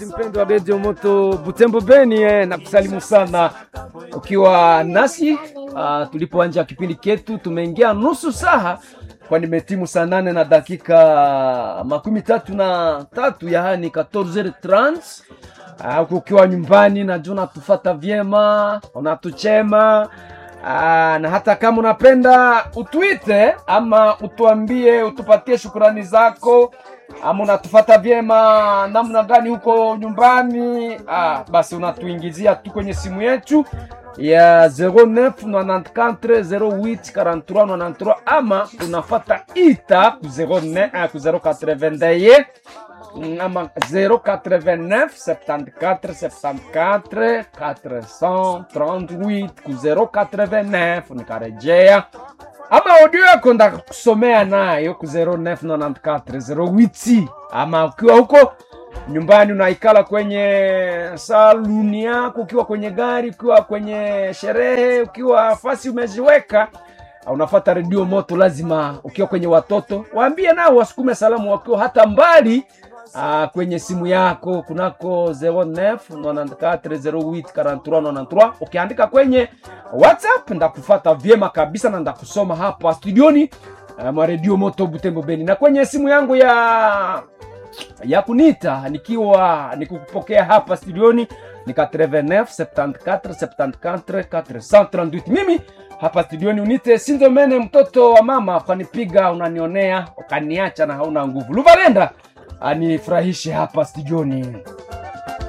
Mpendo wa Radio Moto Butembo Beni, na kusalimu sana ukiwa nasi tulipoanza kipindi ketu. Tumeingia nusu saa kwa nimetimu saa 8 na dakika 33, yaani 14h30. Ukiwa nyumbani na juna tufata vyema, unatuchema na hata kama unapenda utuite ama utuambie, utupatie shukrani zako, ama unatufata vyema namna gani huko nyumbani, basi unatuingizia tu kwenye simu yetu ya 0994084393 ama unafata ita ku 081 ama 089 74 74 438 ku 089 nikarejea, ama audio yako ndakusomea nayo ku 099408, ama ukiwa huko nyumbani unaikala kwenye saluni yako, ukiwa kwenye gari, ukiwa kwenye sherehe, ukiwa fasi umejiweka, unafuata Radio Moto. Lazima ukiwa kwenye watoto waambie nao wasukume salamu wakiwa hata mbali, kwenye simu yako kunako 0994084393. Ukiandika kwenye WhatsApp ndakufuata vyema kabisa na ndakusoma hapa studioni mwa Radio Moto Butembo Beni, na kwenye simu yangu ya kunita nikiwa nikukupokea hapa studioni ni 89 74 74 438. Mimi hapa studioni unite Sindomene, mtoto wa mama, ukanipiga unanionea ukaniacha na hauna nguvu. Luvalenda anifurahishe hapa studioni.